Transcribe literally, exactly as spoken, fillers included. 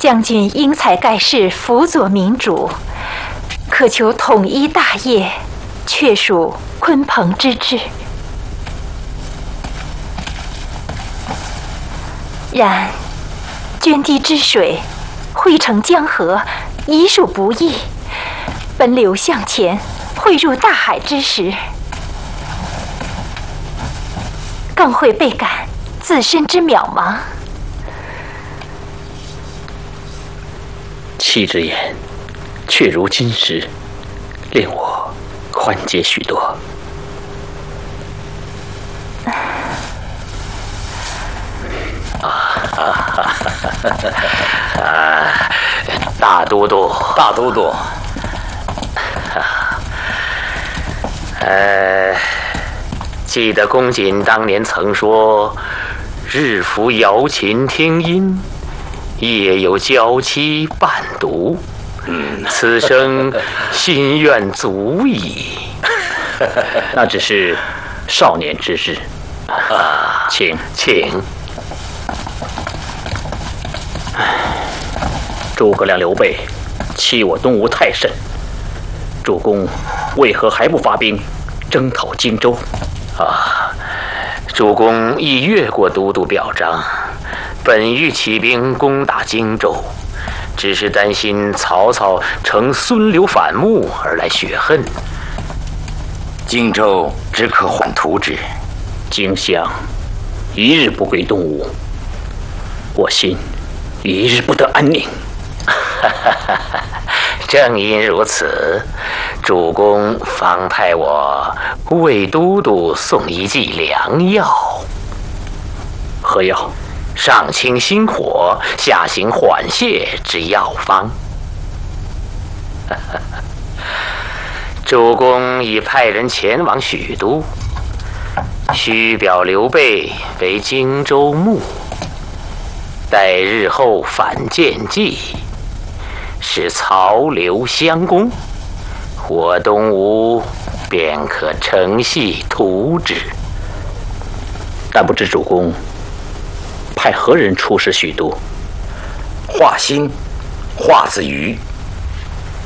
将军英才盖世，辅佐民主，渴求统一大业，确属鲲鹏之志。然涓滴之水，汇成江河，已属不易。奔流向前，汇入大海之时，更会倍感自身之渺茫。 妻之言，确如金石，令我宽解许多。啊，大都督， 大都督， 呃，记得公瑾当年曾说：“日伏瑶琴听音，夜有娇妻伴读。嗯，此生心愿足矣。”那只是少年之志。啊，请请。诸葛亮、刘备欺我东吴太甚，主公为何还不发兵征讨荆州？啊，主公已越过都督表彰，本欲起兵攻打荆州，只是担心曹操乘孙刘反目而来雪恨。 荆州只可缓图之， 荆襄一日不归东吴，我心一日不得安宁。正因如此，主公方派我为都督送一剂良药。何药？上清心火，下行缓泻之药方。主公已派人前往许都，虚表刘备为荆州牧，待日后反间计，使曹刘相攻，我东吴便可乘隙图之。但不知主公派何人出使许都？ 华歆、华子瑜